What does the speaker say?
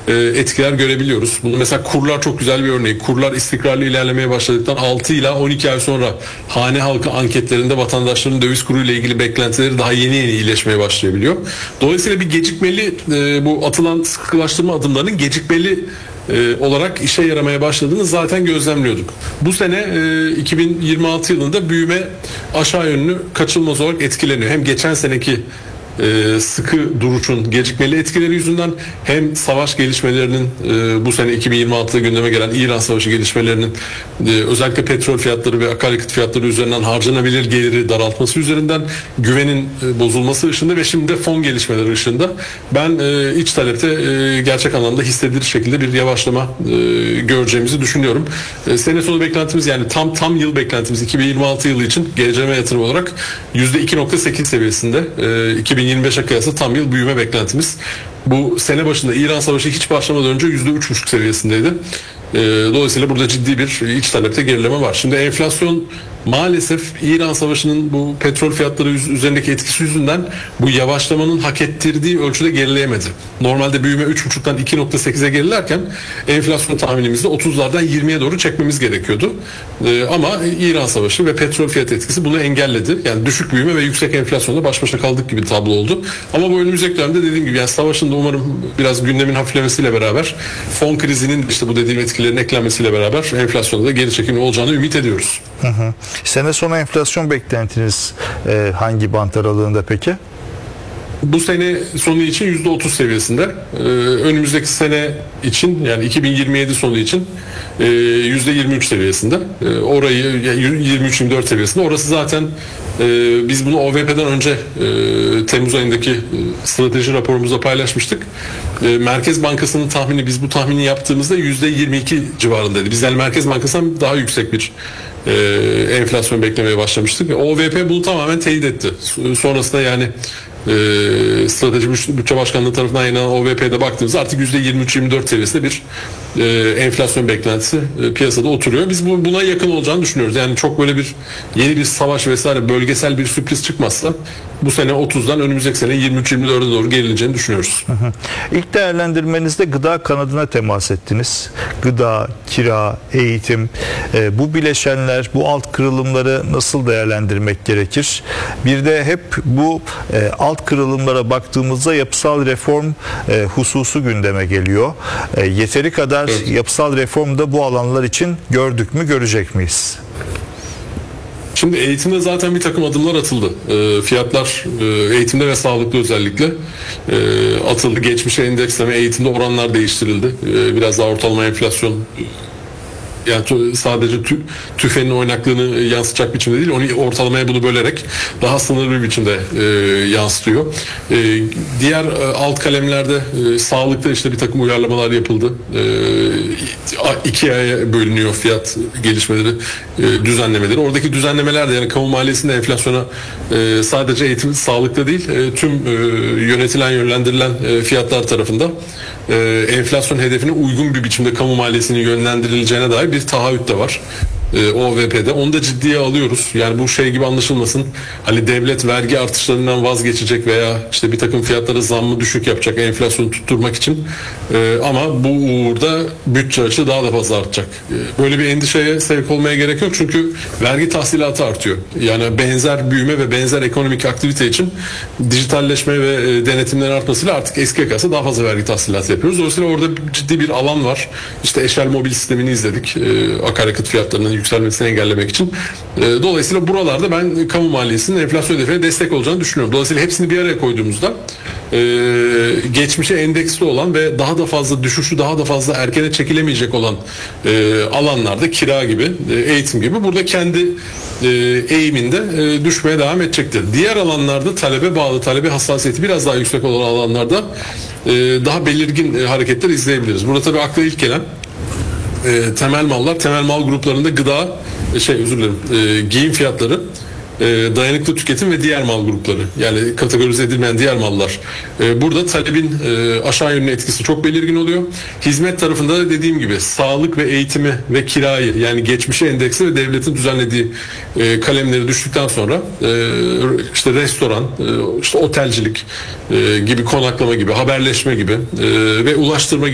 etkiler görebiliyoruz. Bunu mesela kurlar çok güzel bir örnek. Kurlar istikrarlı ilerlemeye başladıktan 6 ila 12 ay sonra hane halkı anketlerinde vatandaşların döviz kuru ile ilgili beklentileri daha yeni iyileşmeye başlayabiliyor. Dolayısıyla bir gecikmeli bu atılan sıkılaştırma adımlarının gecikmeli olarak işe yaramaya başladığını zaten gözlemliyorduk. Bu sene 2026 yılında büyüme aşağı yönlü kaçınılmaz olarak etkileniyor. Hem geçen seneki sıkı duruşun gecikmeli etkileri yüzünden hem savaş gelişmelerinin bu sene 2026'da gündeme gelen İran Savaşı gelişmelerinin özellikle petrol fiyatları ve akaryakıt fiyatları üzerinden harcanabilir geliri daraltması üzerinden güvenin bozulması ışığında ve şimdi de fon gelişmeleri ışığında ben iç talepte gerçek anlamda hissedilir şekilde bir yavaşlama göreceğimizi düşünüyorum. Sene sonu beklentimiz yani tam yıl beklentimiz 2026 yılı için GCM yatırım olarak %2.8 seviyesinde 2025'e kıyasla tam yıl büyüme beklentimiz. Bu sene başında İran Savaşı hiç başlamadan önce %3,5 seviyesindeydi. Dolayısıyla burada ciddi bir iç talepte gerileme var. Şimdi enflasyon maalesef İran Savaşı'nın bu petrol fiyatları üzerindeki etkisi yüzünden bu yavaşlamanın hak ettirdiği ölçüde gerileyemedi. Normalde büyüme 3,5'tan 2,8'e gerilerken enflasyon tahminimizde 30'lardan 20'ye doğru çekmemiz gerekiyordu. Ama İran Savaşı ve petrol fiyat etkisi bunu engelledi. Yani düşük büyüme ve yüksek enflasyonla baş başa kaldık gibi bir tablo oldu. Ama bu önümüzdeki dönemde dediğim gibi yani savaşın da umarım biraz gündemin hafiflemesiyle beraber fon krizinin işte bu dediğim etkilerin eklenmesiyle beraber enflasyonda da geri çekilme olacağını ümit ediyoruz. Hı hı. Sene sonu enflasyon beklentiniz hangi bant aralığında peki? Bu sene sonu için %30 seviyesinde. Önümüzdeki sene için yani 2027 sonu için %23 seviyesinde. Orayı 23-24 seviyesinde. Orası zaten biz bunu OVP'den önce Temmuz ayındaki strateji raporumuzda paylaşmıştık. Merkez Bankası'nın tahmini biz bu tahmini yaptığımızda %22 civarındaydı. Biz yani Merkez Bankası'ndan daha yüksek bir enflasyon beklemeye başlamıştık. OVP bunu tamamen teyit etti. Sonrasında yani Strateji Bütçe Başkanlığı tarafından yayınlanan OVP'de baktığımızda artık %23-24 seviyesinde bir enflasyon beklentisi piyasada oturuyor. Biz buna yakın olacağını düşünüyoruz. Yani çok böyle bir yeni bir savaş vesaire bölgesel bir sürpriz çıkmazsa bu sene 30'dan önümüzdeki sene 23-24'e doğru gerileceğini düşünüyoruz. İlk değerlendirmenizde gıda kanadına temas ettiniz. Gıda, kira, eğitim, bu bileşenler, bu alt kırılımları nasıl değerlendirmek gerekir? Bir de hep bu alt kırılımlara baktığımızda yapısal reform hususu gündeme geliyor. Yeteri kadar yapısal reform da bu alanlar için gördük mü, görecek miyiz? Şimdi eğitimde zaten bir takım adımlar atıldı. Fiyatlar eğitimde ve sağlıkta özellikle atıldı. Geçmişe endeksleme, eğitimde oranlar değiştirildi. Biraz daha ortalama enflasyon yani sadece tüfenin oynaklığını yansıtacak biçimde değil, onu ortalamaya bunu bölerek daha sınırlı bir biçimde yansıtıyor. Diğer alt kalemlerde sağlıkta işte bir takım uyarlamalar yapıldı. 2 aya bölünüyor fiyat gelişmeleri, düzenlemeleri. Oradaki düzenlemeler de yani kamu maliyesinde enflasyona sadece eğitim, sağlıkta değil, tüm yönetilen, yönlendirilen fiyatlar tarafında enflasyon hedefine uygun bir biçimde kamu maliyesinin yönlendirileceğine dair bir taahhüt de var. OVP'de. Onu da ciddiye alıyoruz. Yani bu şey gibi anlaşılmasın. Hani devlet vergi artışlarından vazgeçecek veya işte bir takım fiyatlara zammı düşük yapacak enflasyonu tutturmak için. Ama bu uğurda bütçe açığı daha da fazla artacak. Böyle bir endişeye sevk olmaya gerek yok. Çünkü vergi tahsilatı artıyor. Yani benzer büyüme ve benzer ekonomik aktivite için dijitalleşme ve denetimlerin artmasıyla artık eskiye kıyasla daha fazla vergi tahsilatı yapıyoruz. Dolayısıyla orada ciddi bir alan var. İşte eşel mobil sistemini izledik. Akaryakıt fiyatlarının yükselmesini engellemek için. Dolayısıyla buralarda ben kamu maliyesinin enflasyon hedefine destek olacağını düşünüyorum. Dolayısıyla hepsini bir araya koyduğumuzda geçmişe endeksli olan ve daha da fazla düşüşü daha da fazla erkene çekilemeyecek olan alanlarda kira gibi, eğitim gibi burada kendi eğiminde düşmeye devam edecektir. Diğer alanlarda talebe bağlı, talebe hassasiyeti biraz daha yüksek olan alanlarda daha belirgin hareketler izleyebiliriz. Burada tabii akla ilk gelen temel mallar, temel mal gruplarında gıda, giyim fiyatları, dayanıklı tüketim ve diğer mal grupları, yani kategorize edilmeyen diğer mallar. Burada talebin aşağı yönlü etkisi çok belirgin oluyor. Hizmet tarafında da dediğim gibi sağlık ve eğitimi ve kirayı, yani geçmişe endeksi ve devletin düzenlediği kalemleri düştükten sonra işte restoran, işte otelcilik gibi, konaklama gibi, haberleşme gibi ve ulaştırma